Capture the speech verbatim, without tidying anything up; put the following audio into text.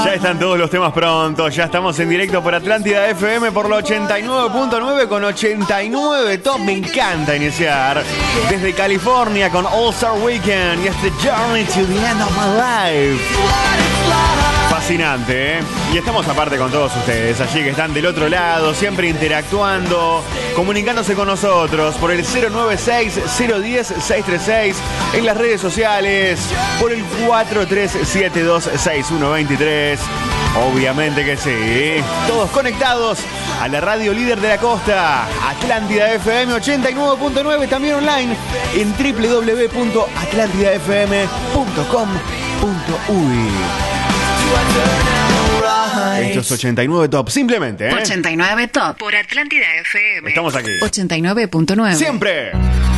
Ya están todos los temas prontos. Ya estamos en directo por Atlántida F M por la ochenta y nueve punto nueve con ochenta y nueve Top. Me encanta iniciar desde California con All Star Weekend y este Journey to the End of My Life. Fascinante, ¿eh? Y estamos aparte con todos ustedes, allí que están del otro lado, siempre interactuando, comunicándose con nosotros por el cero nueve seis, cero uno cero, seis tres seis, en las redes sociales, por el cuatro tres siete dos, seis uno dos tres. Obviamente que sí. Todos conectados a la radio líder de la costa, Atlántida F M ochenta y nueve punto nueve, también online en doble u doble u doble u punto atlántida f m punto com punto u y. Esto es ochenta y nueve Top, simplemente, ¿eh? ochenta y nueve Top por Atlántida F M. Estamos aquí. ochenta y nueve punto nueve. Siempre.